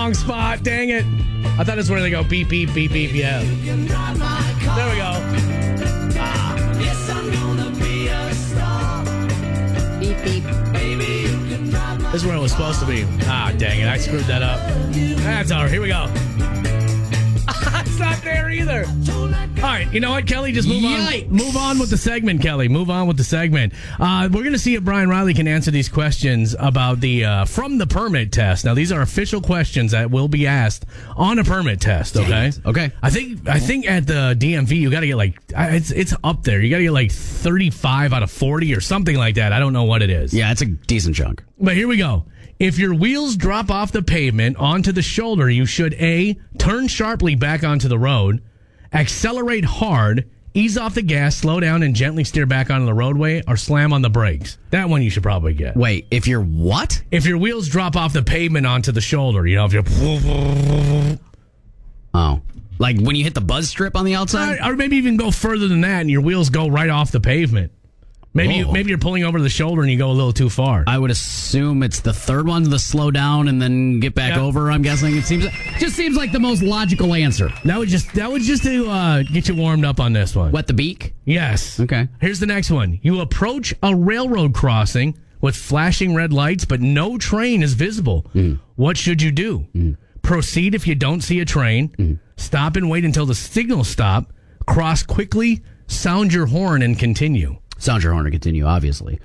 wrong spot. Dang it. I thought it's where they go beep, beep, beep, beep. Yeah. There we go. Beep, beep. This is where it was supposed to be. Dang it. I screwed that up. That's all right. Here we go. It's not there either. All right. You know what, Kelly? Just move on. Move on with the segment, Kelly. Move on with the segment. We're going to see if Brian Riley can answer these questions about the from the permit test. Now, these are official questions that will be asked on a permit test, okay? Okay. I think at the DMV, you got to get it's up there. You got to get 35 out of 40 or something like that. I don't know what it is. Yeah, it's a decent chunk. But here we go. If your wheels drop off the pavement onto the shoulder, you should A, turn sharply back onto the road, accelerate hard, ease off the gas, slow down, and gently steer back onto the roadway, or slam on the brakes. That one you should probably get. Wait, if you're what? If your wheels drop off the pavement onto the shoulder, if you're... Oh. Like when you hit the buzz strip on the outside? Or maybe even go further than that and your wheels go right off the pavement. Maybe you're pulling over the shoulder and you go a little too far. I would assume it's the third one, the slow down and then get back over. I'm guessing it just seems like the most logical answer. That was just to get you warmed up on this one. Wet the beak? Yes. Okay. Here's the next one. You approach a railroad crossing with flashing red lights, but no train is visible. What should you do? Proceed if you don't see a train. Stop and wait until the signals stop. Cross quickly. Sound your horn and continue. Sound your horn and continue, obviously.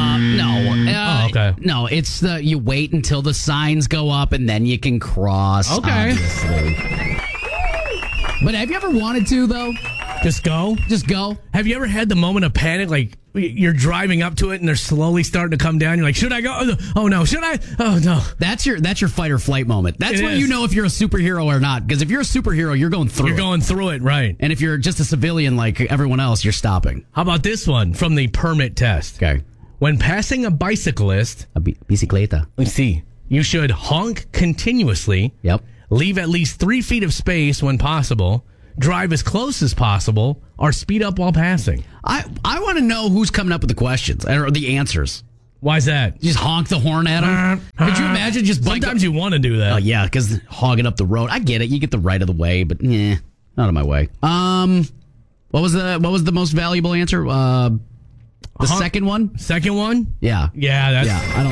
No. Okay. No, it's you wait until the signs go up and then you can cross. Okay. Obviously. But have you ever wanted to, though? Just go? Just go? Have you ever had the moment of panic, like you're driving up to it and they're slowly starting to come down? You're like, should I go? Oh, no. Should I? Oh, no. That's your fight or flight moment. That's when you know if you're a superhero or not. Because if you're a superhero, you're going through it. You're going through it, right. And if you're just a civilian like everyone else, you're stopping. How about this one from the permit test? Okay. When passing a bicyclist... A bicicleta. Let's see. You should honk continuously. Yep. Leave at least 3 feet of space when possible. Drive as close as possible, or speed up while passing. I want to know who's coming up with the questions or the answers. Why's that? You just honk the horn at them. Could you imagine just Sometimes you want to do that. Oh yeah, because hogging up the road. I get it. You get the right of the way, but not of my way. What was the most valuable answer? The second one. Second one? Yeah. Yeah.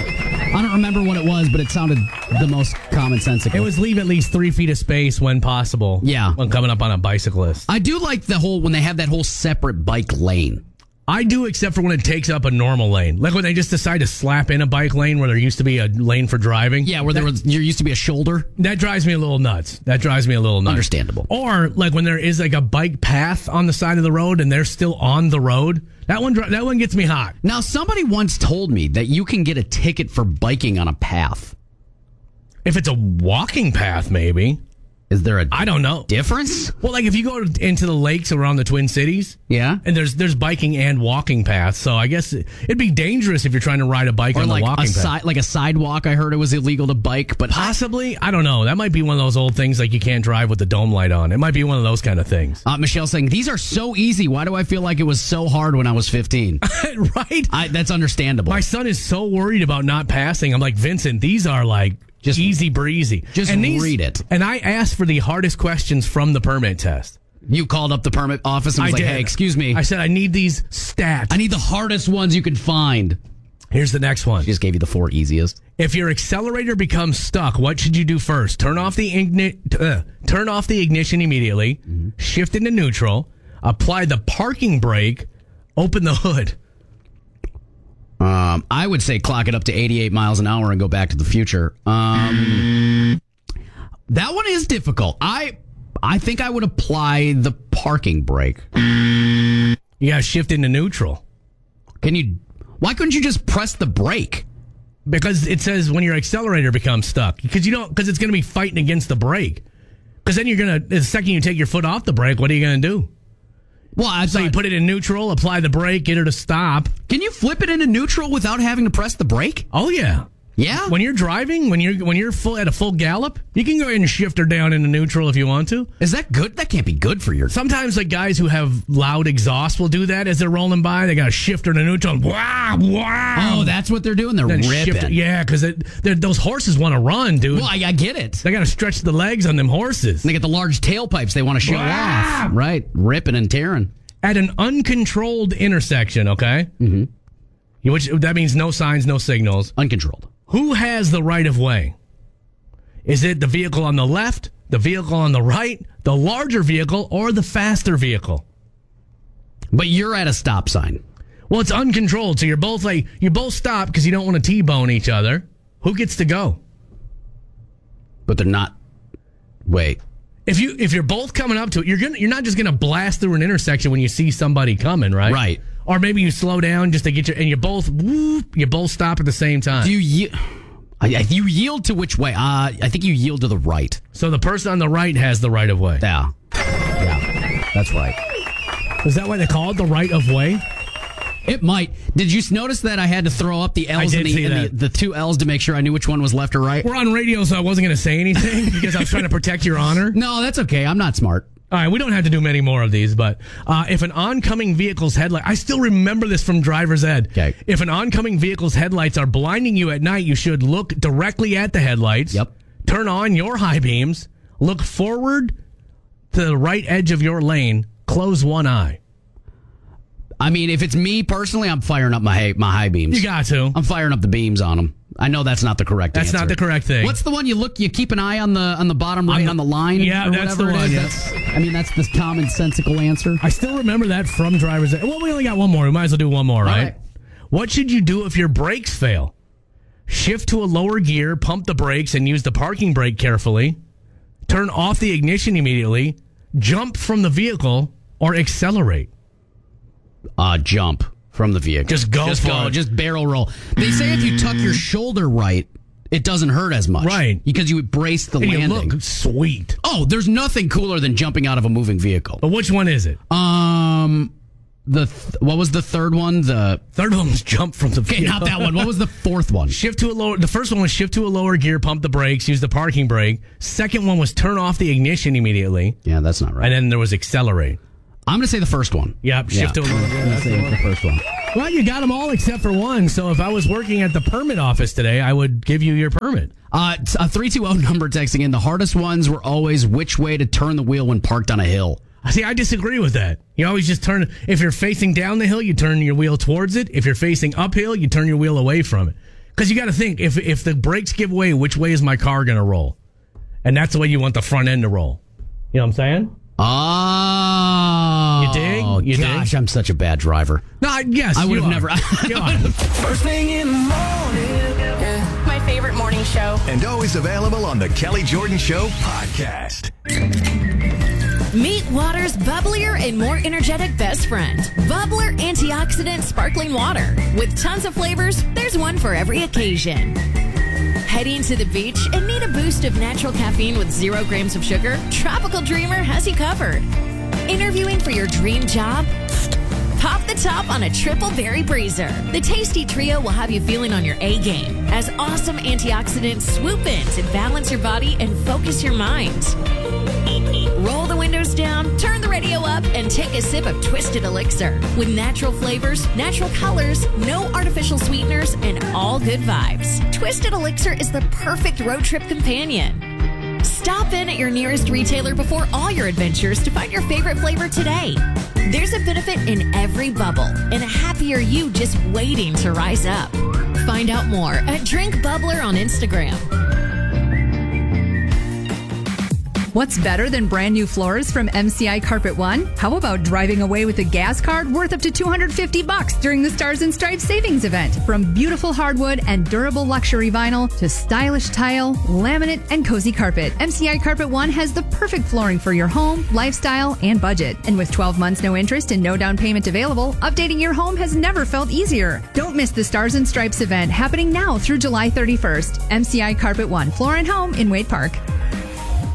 I don't remember what it was, but it sounded the most commonsensical. It was leave at least 3 feet of space when possible. Yeah. When coming up on a bicyclist. I do like when they have that whole separate bike lane. I do, except for when it takes up a normal lane. Like when they just decide to slap in a bike lane where there used to be a lane for driving. Yeah, where there used to be a shoulder. That drives me a little nuts. Understandable. Or like when there is like a bike path on the side of the road and they're still on the road. That one gets me hot. Now, somebody once told me that you can get a ticket for biking on a path. If it's a walking path, maybe. Is there I don't know. difference? Well, like if you go into the lakes around the Twin Cities, yeah, and there's biking and walking paths, so I guess it'd be dangerous if you're trying to ride a bike on the walking path. Like a sidewalk, I heard it was illegal to bike, but possibly, I don't know. That might be one of those old things like you can't drive with the dome light on. It might be one of those kind of things. Michelle's saying these are so easy. Why do I feel like it was so hard when I was 15? Right? That's understandable. My son is so worried about not passing. I'm like, Vincent, these are like just easy breezy. Just read it. And I asked for the hardest questions from the permit test. You called up the permit office and was like, hey, excuse me. I said, I need these stats. I need the hardest ones you can find. Here's the next one. She just gave you the 4 easiest. If your accelerator becomes stuck, what should you do first? Turn off the ignition immediately, shift into neutral, apply the parking brake, open the hood. I would say clock it up to 88 miles an hour and go back to the future. That one is difficult. I think I would apply the parking brake. You gotta shift into neutral. Why couldn't you just press the brake? Because it says when your accelerator becomes stuck. Because it's gonna be fighting against the brake. Because then the second you take your foot off the brake, what are you gonna do? Well, you put it in neutral, apply the brake, get her to stop. Can you flip it into neutral without having to press the brake? Oh, yeah. Yeah. When you're driving, when you're full at a full gallop, you can go ahead and shift her down into neutral if you want to. Is that good? That can't be good for your... Sometimes like guys who have loud exhaust will do that as they're rolling by. They got to shift her to neutral. And wow. Oh, that's what they're doing? They're ripping. Yeah, because those horses want to run, dude. Well, I get it. They got to stretch the legs on them horses. And they get the large tailpipes they want to show off. Right. Ripping and tearing. At an uncontrolled intersection, okay? Mm-hmm. Which, that means no signs, no signals. Uncontrolled. Who has the right of way? Is it the vehicle on the left, the vehicle on the right, the larger vehicle, or the faster vehicle? But you're at a stop sign. Well, it's uncontrolled, so you both stop because you don't want to T-bone each other. Who gets to go? But they're not. Wait. If you're both coming up to it, you're not just gonna blast through an intersection when you see somebody coming, right? Right. Or maybe you slow down just to get and you both stop at the same time. Do you yield to which way? I think you yield to the right. So the person on the right has the right of way. Yeah, that's right. Is that why they call it the right of way? It might. Did you notice that I had to throw up the L's and the two L's to make sure I knew which one was left or right? We're on radio, so I wasn't going to say anything because I was trying to protect your honor. No, that's okay. I'm not smart. All right, we don't have to do many more of these, but if an oncoming vehicle's headlight... I still remember this from driver's ed. Okay. If an oncoming vehicle's headlights are blinding you at night, you should look directly at the headlights. Yep. Turn on your high beams. Look forward to the right edge of your lane. Close one eye. I mean, if it's me personally, I'm firing up my high beams. You got to. I'm firing up the beams on them. I know that's not the correct answer. That's not the correct thing. What's the one you keep an eye on the bottom right on the line? Yeah, that's the one. That's the commonsensical answer. I still remember that from driver's ed. Well, we only got one more. We might as well do one more, right? What should you do if your brakes fail? Shift to a lower gear, pump the brakes, and use the parking brake carefully. Turn off the ignition immediately. Jump from the vehicle or accelerate. Jump from the vehicle. Just go. Just barrel roll. They say if you tuck your shoulder right, it doesn't hurt as much. Right. Because you brace the landing. You look sweet. Oh, there's nothing cooler than jumping out of a moving vehicle. But which one is it? What was the third one? The third one was jump from the vehicle. Okay, not that one. What was the fourth one? The first one was shift to a lower gear, pump the brakes, use the parking brake. Second one was turn off the ignition immediately. Yeah, that's not right. And then there was accelerate. I'm going to say the first one. Yep, shift to a lower gear. I'm going to say the first one. Well, you got them all except for one. So if I was working at the permit office today, I would give you your permit. A 320 number texting in. The hardest ones were always which way to turn the wheel when parked on a hill. See, I disagree with that. You always just turn. If you're facing down the hill, you turn your wheel towards it. If you're facing uphill, you turn your wheel away from it. Because you got to think, if the brakes give way, which way is my car going to roll? And that's the way you want the front end to roll. You know what I'm saying? Oh. You dig? Gosh, I'm such a bad driver. No, yes, I would have never. First thing in the morning. My favorite morning show. And always available on the Kelly Jordan Show podcast. Meet water's bubblier and more energetic best friend. Bubbler Antioxidant Sparkling Water. With tons of flavors, there's one for every occasion. Heading to the beach and need a boost of natural caffeine with 0 grams of sugar? Tropical Dreamer has you covered. Interviewing for your dream job? Pop the top on a triple berry breezer. The tasty trio will have you feeling on your A game as awesome antioxidants swoop in to balance your body and focus your mind. Roll the windows down, turn the radio up, and take a sip of Twisted Elixir. With natural flavors, natural colors, no artificial sweeteners, and all good vibes. Twisted Elixir is the perfect road trip companion. Stop in at your nearest retailer before all your adventures to find your favorite flavor today. There's a benefit in every bubble and a happier you just waiting to rise up. Find out more at Drink Bubbler on Instagram. What's better than brand new floors from MCI Carpet One? How about driving away with a gas card worth up to $250 during the Stars and Stripes savings event? From beautiful hardwood and durable luxury vinyl to stylish tile, laminate, and cozy carpet, MCI Carpet One has the perfect flooring for your home, lifestyle, and budget. And with 12 months no interest and no down payment available, updating your home has never felt easier. Don't miss the Stars and Stripes event happening now through July 31st. MCI Carpet One, Floor and Home in Wade Park.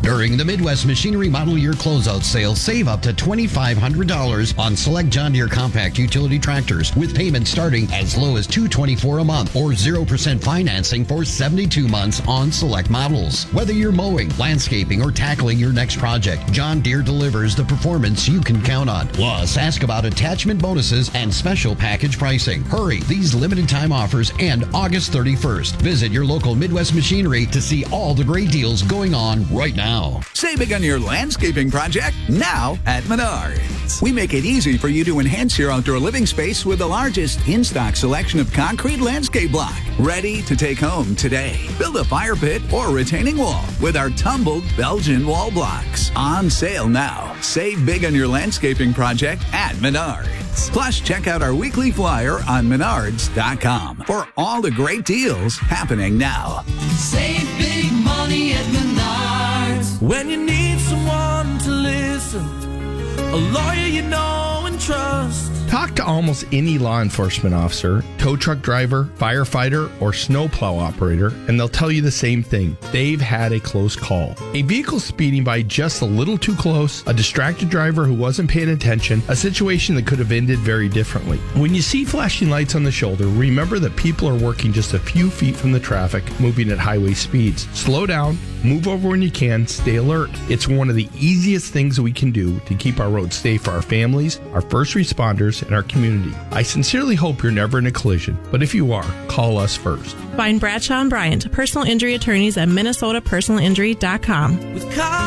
During the Midwest Machinery Model Year Closeout Sale, save up to $2,500 on select John Deere compact utility tractors with payments starting as low as $224 a month or 0% financing for 72 months on select models. Whether you're mowing, landscaping, or tackling your next project, John Deere delivers the performance you can count on. Plus, ask about attachment bonuses and special package pricing. Hurry, these limited time offers end August 31st. Visit your local Midwest Machinery to see all the great deals going on right now. Save big on your landscaping project now at Menards. We make it easy for you to enhance your outdoor living space with the largest in-stock selection of concrete landscape block. Ready to take home today. Build a fire pit or retaining wall with our tumbled Belgian wall blocks. On sale now. Save big on your landscaping project at Menards. Plus, check out our weekly flyer on Menards.com for all the great deals happening now. Save big money at Menards. When you need someone to listen, a lawyer you know and trust. Talk to almost any law enforcement officer, tow truck driver, firefighter, or snowplow operator, and they'll tell you the same thing. They've had a close call. A vehicle speeding by just a little too close, a distracted driver who wasn't paying attention, a situation that could have ended very differently. When you see flashing lights on the shoulder, remember that people are working just a few feet from the traffic, moving at highway speeds. Slow down, move over when you can, stay alert. It's one of the easiest things we can do to keep our roads safe for our families, our first responders, and our community. I sincerely hope you're never in a collision, but if you are, call us first. Find Bradshaw and Bryant, personal injury attorneys at MinnesotaPersonalInjury.com.